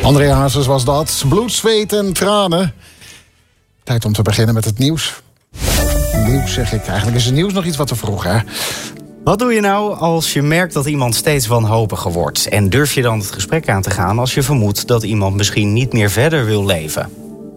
André Hazes was dat. Bloed, zweet en tranen. Tijd om te beginnen met het nieuws. Nieuws zeg ik. Eigenlijk is het nieuws nog iets wat te vroeg, hè? Wat doe je nou als je merkt dat iemand steeds wanhopiger wordt? En durf je dan het gesprek aan te gaan als je vermoedt dat iemand misschien niet meer verder wil leven?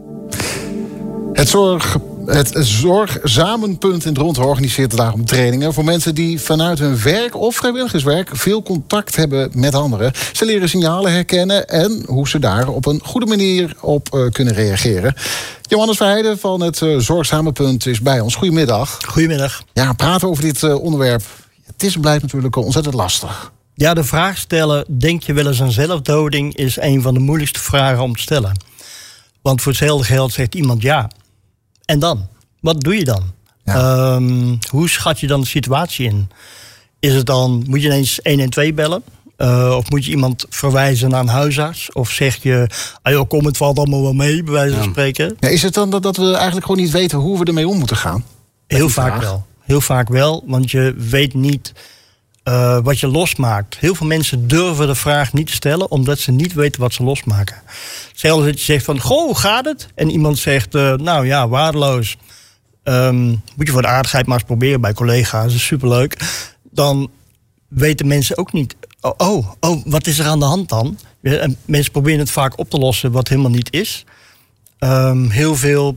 Het Zorgzamenpunt in Dronten organiseert daarom trainingen voor mensen die vanuit hun werk of vrijwilligerswerk veel contact hebben met anderen. Ze leren signalen herkennen en hoe ze daar op een goede manier op kunnen reageren. Johannes Verheijden van het Zorgzamenpunt is bij ons. Goedemiddag. Goedemiddag. Ja, praten over dit onderwerp. Het is en blijft natuurlijk ontzettend lastig. Ja, de vraag stellen, denk je wel eens aan zelfdoding, is een van de moeilijkste vragen om te stellen. Want voor hetzelfde geld zegt iemand ja. En dan? Wat doe je dan? Ja. Hoe schat je dan de situatie in? Is het dan, moet je ineens 112 bellen? Of moet je iemand verwijzen naar een huisarts? Of zeg je, joh, kom, het valt allemaal wel mee, bij wijze van spreken? Ja, is het dan dat we eigenlijk gewoon niet weten hoe we ermee om moeten gaan? Heel vaak wel. Heel vaak wel, want je weet niet wat je losmaakt. Heel veel mensen durven de vraag niet te stellen, omdat ze niet weten wat ze losmaken. Zelfs dat je zegt van, goh, hoe gaat het? En iemand zegt, nou ja, waardeloos. Moet je voor de aardigheid maar eens proberen bij collega's, dat is superleuk. Dan weten mensen ook niet, wat is er aan de hand dan? En mensen proberen het vaak op te lossen wat helemaal niet is. Heel veel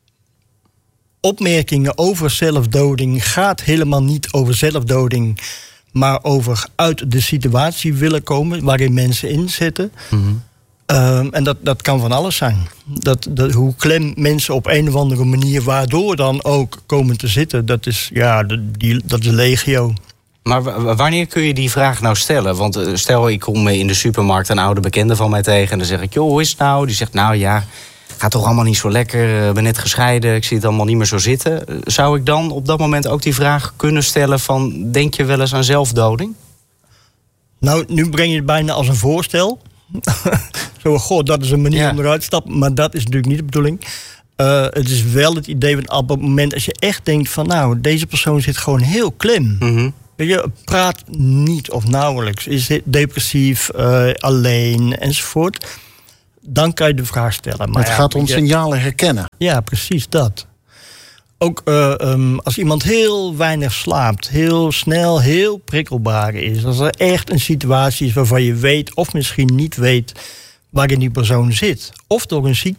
opmerkingen over zelfdoding gaat helemaal niet over zelfdoding, maar over uit de situatie willen komen waarin mensen in zitten. Mm-hmm. En dat kan van alles zijn. Hoe klem mensen op een of andere manier waardoor dan ook komen te zitten, dat is legio. Maar wanneer kun je die vraag nou stellen? Want stel, ik kom in de supermarkt een oude bekende van mij tegen en dan zeg ik, joh, hoe is het nou? Die zegt, nou ja, gaat toch allemaal niet zo lekker, ben net gescheiden, ik zie het allemaal niet meer zo zitten. Zou ik dan op dat moment ook die vraag kunnen stellen van, denk je wel eens aan zelfdoding? Nou, nu breng je het bijna als een voorstel. Zo, goh, dat is een manier om eruit te stappen, maar dat is natuurlijk niet de bedoeling. Het is wel het idee van op het moment als je echt denkt van, nou, deze persoon zit gewoon heel klem. Mm-hmm. Je praat niet of nauwelijks, is depressief, alleen enzovoort. Dan kan je de vraag stellen. Maar het gaat om signalen herkennen. Ja, precies dat. Ook als iemand heel weinig slaapt, heel snel, heel prikkelbaar is. Als er echt een situatie is waarvan je weet of misschien niet weet waarin die persoon zit. Of door een